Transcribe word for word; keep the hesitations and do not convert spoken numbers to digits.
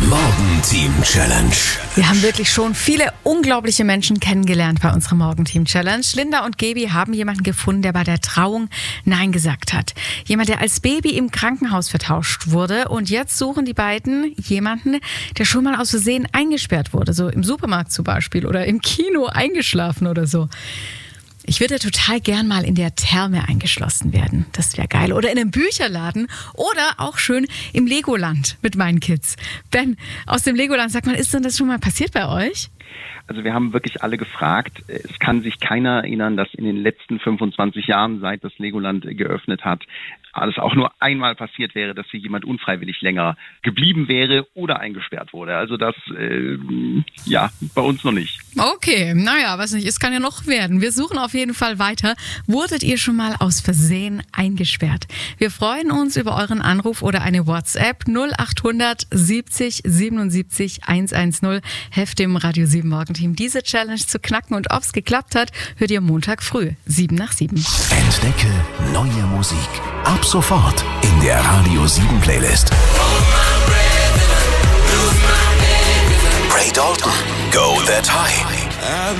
Morgenteam-Challenge. Wir haben wirklich schon viele unglaubliche Menschen kennengelernt bei unserer Morgenteam-Challenge. Linda und Gaby haben jemanden gefunden, der bei der Trauung Nein gesagt hat. Jemand, der als Baby im Krankenhaus vertauscht wurde. Und jetzt suchen die beiden jemanden, der schon mal aus Versehen eingesperrt wurde. So im Supermarkt zum Beispiel oder im Kino eingeschlafen oder so. Ich würde total gern mal in der Therme eingeschlossen werden. Das wäre geil. Oder in einem Bücherladen oder auch schön im Legoland mit meinen Kids. Ben, aus dem Legoland, sag mal, ist denn das schon mal passiert bei euch? Also wir haben wirklich alle gefragt. Es kann sich keiner erinnern, dass in den letzten fünfundzwanzig Jahren, seit das Legoland geöffnet hat, alles auch nur einmal passiert wäre, dass hier jemand unfreiwillig länger geblieben wäre oder eingesperrt wurde. Also das, äh, ja, bei uns noch nicht. Okay, naja, weiß nicht, es kann ja noch werden. Wir suchen auf jeden Fall weiter. Wurdet ihr schon mal aus Versehen eingesperrt? Wir freuen uns über euren Anruf oder eine WhatsApp null acht hundert siebzig siebenundsiebzig hundertzehn. Helft dem Radio sieben Morgenteam, diese Challenge zu knacken. Und ob's geklappt hat, hört ihr Montag früh, sieben nach sieben. Entdecke neue Musik. Ab sofort in der Radio sieben Playlist. Ray Dalton, Go That High.